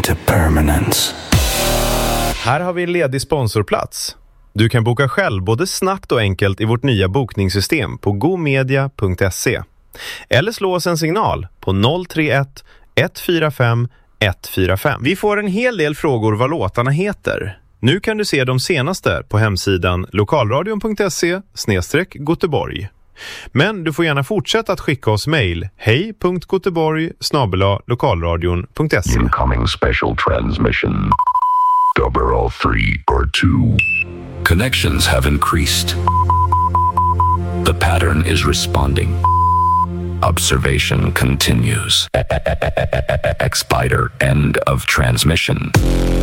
into permanence. Här har vi en ledig sponsorplats. Du kan boka själv både snabbt och enkelt i vårt nya bokningssystem på gomedia.se. Eller slå oss en signal på 031 145 145. Vi får en hel del frågor vad låtarna heter. Nu kan du se de senaste på hemsidan lokalradion.se/Göteborg. Men du får gärna fortsätta att skicka oss mejl hej.goteborg@lokalradion.se. Incoming special transmission. 003 or 2. Connections have increased. The pattern is responding. Observation continues. Expiter end of transmission.